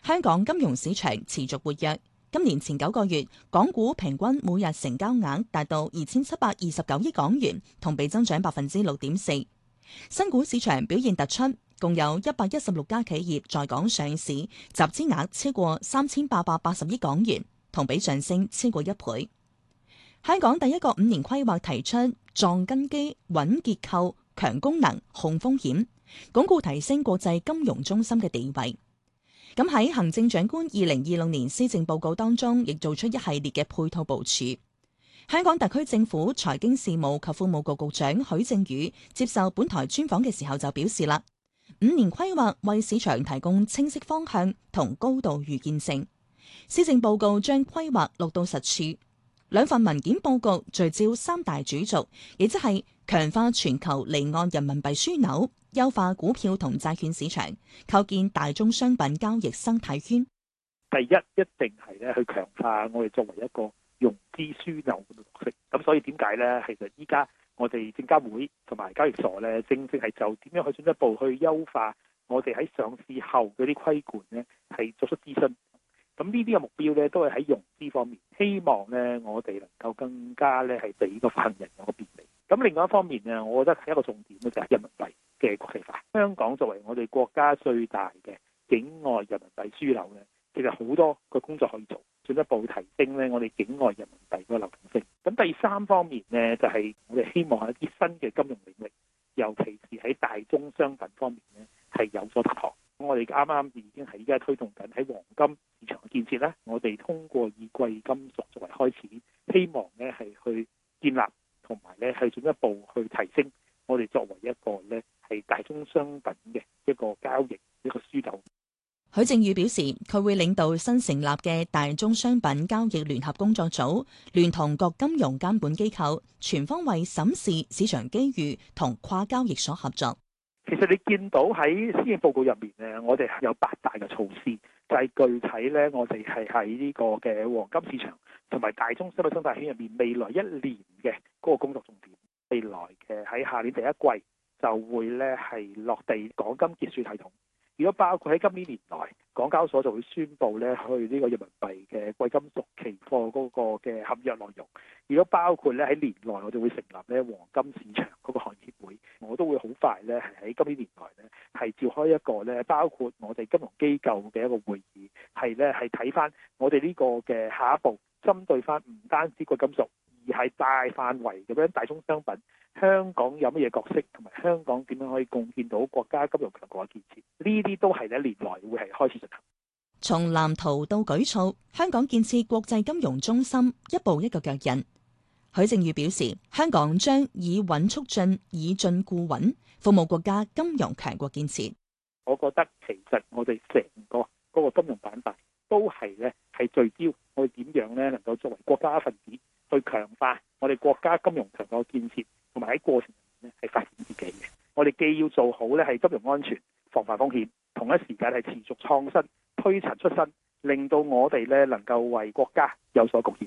香港金融市場持續活躍。今年前9個月，港股平均每日成交額達到2729億港元，同比增長6.4%。新股市場表現突出，共有116家企業在港上市，集資額超過3880億港元，同比上升超過1倍。香港第一個5年規劃提出壯根基、穩結構、強功能、控風險，鞏固提升國際金融中心嘅地位。咁喺行政長官2026年施政報告當中，亦做出一系列嘅配套部署。香港特區政府財經事務及庫務局局長許正宇接受本台專訪嘅時候就表示啦，5年規劃為市場提供清晰方向同高度預見性。施政報告將規劃落到實處，2份文件報告聚焦3大主軸，亦即係強化全球離岸人民幣樞紐，優化股票同債券市場，構建大宗商品交易生態圈。 第一定係咧去強化我哋作為一個融資樞紐嘅角色。咁所以點解咧？其實依家我哋證監會同埋交易所咧，正係就點樣去進一步去優化我哋喺上市後嗰啲規管咧，係作出諮詢。咁呢啲嘅目標咧，都係喺融資方面，希望咧我哋能夠更加咧係俾個發行人有個便利。咁另外一方面呢，我覺得係一個重點咧，就係人民幣嘅國際化。香港作為我哋國家最大嘅境外人民幣樞紐咧，其實好多個工作可以做，進一步提升咧我哋境外人民幣個流動性。咁第三方面呢，就係我哋希望喺一啲新嘅金融領域，尤其是喺大宗商品方面呢，係有所突破。我哋啱啱已經係依家推動緊喺黃金市場嘅建設咧，我哋通過以貴金屬作為開始，希望咧係去建立同埋咧係進一步去提升我哋作為一個咧係大宗商品嘅一個交易一個樞紐。 許正宇表示，佢會領導新成立嘅大宗商品交易聯合工作組，聯同各金融監管機構，全方位審視市場機遇同跨交易所合作。 其實你見到喺施政報告入面咧，我哋有8大嘅措施，就係具體咧，我哋係喺呢個嘅黃金市場同埋大宗商品生態圈入面，未來1年嘅嗰個工作重點。未來嘅喺下年第一季就會咧係落地港金結算系統。如果包括喺今年年內，港交所就會宣布咧去呢個人民幣嘅貴金屬期貨嗰個嘅合約內容。如果包括咧喺年內，我哋會成立咧黃金市場嗰個行業協會，我都會好快咧係喺今年年內咧係召開一個咧包括我哋金融機構嘅一個會議，係咧係睇翻我哋呢個嘅下一步，針對翻唔單止貴金屬，而係大範圍咁樣大宗商品，香港有乜嘢角色，同埋香港點樣可以貢獻到國家金融強國嘅建設，呢啲都係咧年內會係開始進行。 從藍圖到舉措，香港建設國際金融中心一步一個腳印。許正宇表示，香港將以穩促進，以進固穩，服務國家金融強國建設。 我覺得其實我哋成個嗰個金融板塊都係咧係聚焦我哋點樣咧能夠作為國家一份子去強化我哋國家金融強國建設，同埋喺過程入面咧係發展自己嘅。我哋既要做好咧係金融安全、防範風險，同一時間係持續創新、推陳出新，令到我哋咧能夠為國家有所貢獻。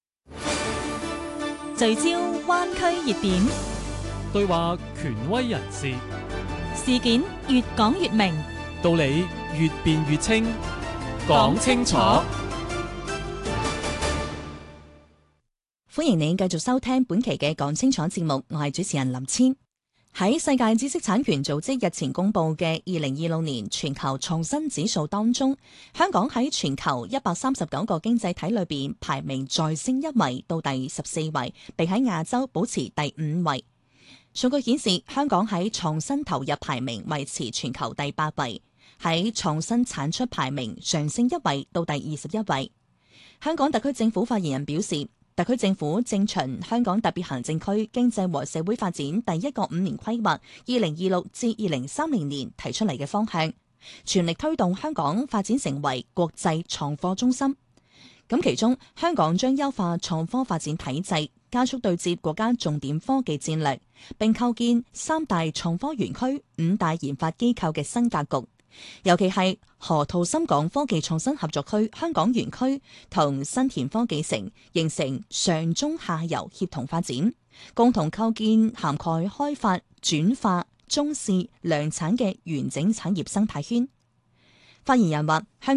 聚焦灣區熱點， 對話權威人士， 事件越講越明， 道理越辯越清，講清楚。 歡迎你繼續收聽本期嘅講清楚節目，我係主持人林千。喺世界知識產權組織日前公布嘅2026年全球創新指數當中，香港喺全球139個經濟體裏邊排名再升1位到第14位，並喺亞洲保持第5位。數據顯示，香港喺創新投入排名維持全球第8位，喺創新產出排名上升1位到第21位。香港特區政府發言人表示，特區政府正循香港特別行政區經濟和社會發展第一個5年規劃2026至2030年提出嚟嘅方向，全力推動香港發展成為國際創科中心。咁其中，香港將優化創科發展體制，加速對接國家重點科技戰略，並構建3大創科園區、5大研發機構嘅新格局。尤其係河套深港科技創新合作區香港園區同新田科技城，形成上中下游協同發展，共同構建涵蓋開發、轉化、中試、量產嘅完整產業生態圈。發言人話，香